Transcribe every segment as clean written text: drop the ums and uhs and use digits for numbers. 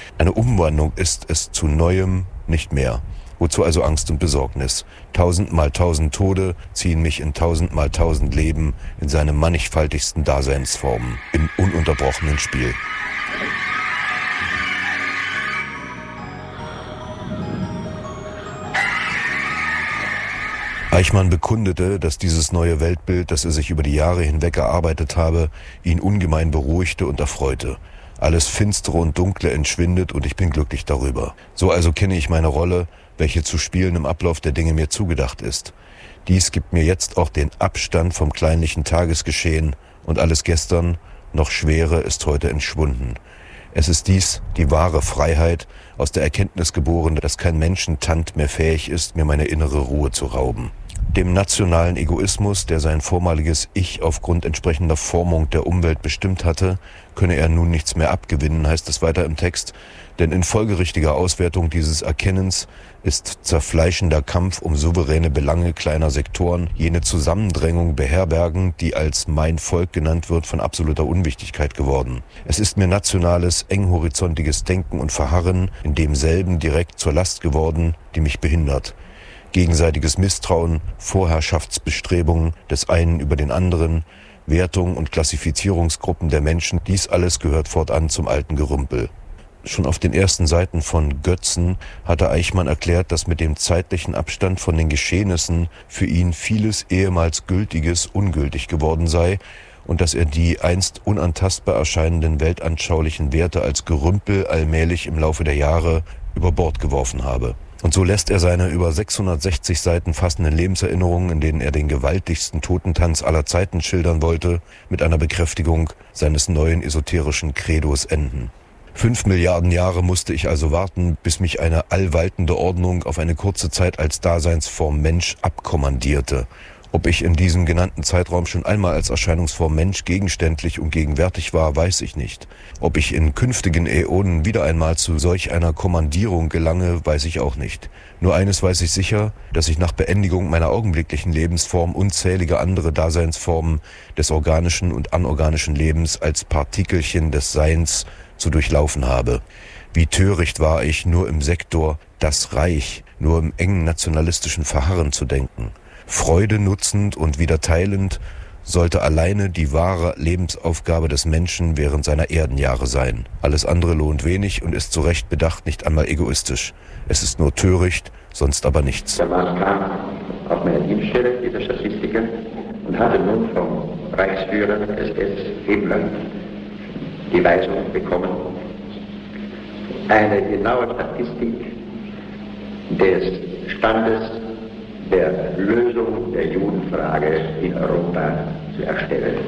Eine Umwandlung ist es zu Neuem nicht mehr. Wozu also Angst und Besorgnis? 1000 mal 1000 Tode ziehen mich in 1000 mal 1000 Leben in seine mannigfaltigsten Daseinsformen, im ununterbrochenen Spiel. Eichmann bekundete, dass dieses neue Weltbild, das er sich über die Jahre hinweg erarbeitet habe, ihn ungemein beruhigte und erfreute. Alles Finstere und Dunkle entschwindet und ich bin glücklich darüber. So also kenne ich meine Rolle, welche zu spielen im Ablauf der Dinge mir zugedacht ist. Dies gibt mir jetzt auch den Abstand vom kleinlichen Tagesgeschehen und alles Gestern, noch Schwere, ist heute entschwunden. Es ist dies, die wahre Freiheit, aus der Erkenntnis geboren, dass kein Menschentant mehr fähig ist, mir meine innere Ruhe zu rauben. Dem nationalen Egoismus, der sein vormaliges Ich aufgrund entsprechender Formung der Umwelt bestimmt hatte, könne er nun nichts mehr abgewinnen, heißt es weiter im Text, denn in folgerichtiger Auswertung dieses Erkennens ist zerfleischender Kampf um souveräne Belange kleiner Sektoren, jene Zusammendrängung beherbergen, die als mein Volk genannt wird, von absoluter Unwichtigkeit geworden. Es ist mir nationales, enghorizontiges Denken und Verharren in demselben direkt zur Last geworden, die mich behindert. Gegenseitiges Misstrauen, Vorherrschaftsbestrebungen des einen über den anderen, Wertung und Klassifizierungsgruppen der Menschen, dies alles gehört fortan zum alten Gerümpel. Schon auf den ersten Seiten von Götzen hatte Eichmann erklärt, dass mit dem zeitlichen Abstand von den Geschehnissen für ihn vieles ehemals Gültiges ungültig geworden sei und dass er die einst unantastbar erscheinenden weltanschaulichen Werte als Gerümpel allmählich im Laufe der Jahre über Bord geworfen habe. Und so lässt er seine über 660 Seiten fassenden Lebenserinnerungen, in denen er den gewaltigsten Totentanz aller Zeiten schildern wollte, mit einer Bekräftigung seines neuen esoterischen Credos enden. 5 Milliarden Jahre musste ich also warten, bis mich eine allwaltende Ordnung auf eine kurze Zeit als Daseinsform Mensch abkommandierte. Ob ich in diesem genannten Zeitraum schon einmal als Erscheinungsform Mensch gegenständlich und gegenwärtig war, weiß ich nicht. Ob ich in künftigen Äonen wieder einmal zu solch einer Kommandierung gelange, weiß ich auch nicht. Nur eines weiß ich sicher, dass ich nach Beendigung meiner augenblicklichen Lebensform unzählige andere Daseinsformen des organischen und anorganischen Lebens als Partikelchen des Seins zu durchlaufen habe. Wie töricht war ich, nur im Sektor das Reich, nur im engen nationalistischen Verharren zu denken. Freude nutzend und wieder teilend sollte alleine die wahre Lebensaufgabe des Menschen während seiner Erdenjahre sein. Alles andere lohnt wenig und ist zu Recht bedacht nicht einmal egoistisch. Es ist nur töricht, sonst aber nichts. Der Mann kam auf meine Dienststelle, dieser Statistiker, und hatte nun vom Reichsführer SS Himmler die Weisung bekommen, eine genaue Statistik des Standes der Lösung der Judenfrage in Europa zu erstellen.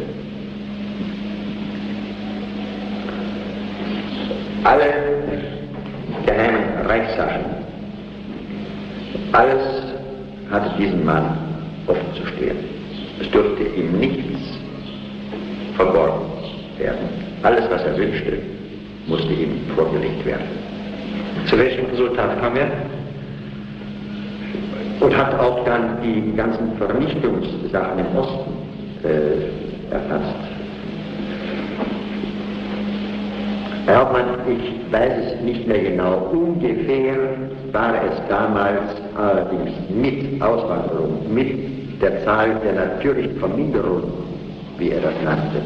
Alle geheimen Reichssachen, alles hatte diesem Mann offen zu stehen. Es durfte ihm nichts verborgen werden. Alles, was er wünschte, musste ihm vorgelegt werden. Zu welchem Resultat kam er? Und hat auch dann die ganzen Vernichtungssachen im Osten erfasst. Herr Hauptmann, ich weiß es nicht mehr genau. Ungefähr war es damals allerdings mit Auswanderung, mit der Zahl der natürlichen Verminderung, wie er das nannte,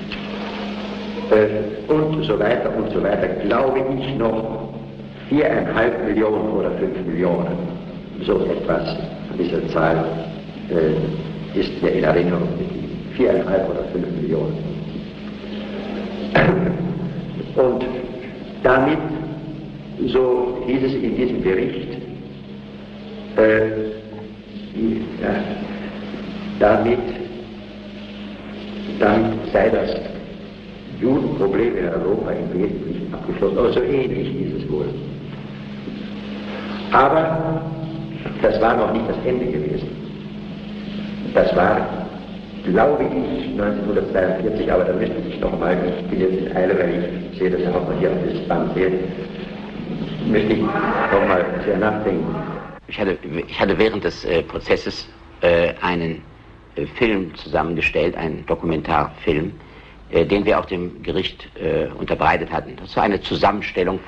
und so weiter, glaube ich noch 4,5 Millionen oder 5 Millionen. So etwas an dieser Zahl ist mir in Erinnerung geblieben. 4,5 oder 5 Millionen. Und damit, so hieß es in diesem Bericht, damit sei das Judenproblem in Europa im Wesentlichen abgeschlossen. Aber so ähnlich hieß es wohl. Aber das war noch nicht das Ende gewesen. Das war, glaube ich, 1942, aber da müsste ich noch mal, ich bin jetzt in Eile, weil ich sehe, dass Herr Hauptmann hier auf das Band sehen, müsste ich noch mal sehr nachdenken. Ich hatte während des Prozesses einen Film zusammengestellt, einen Dokumentarfilm, den wir auch dem Gericht unterbreitet hatten. Das war eine Zusammenstellung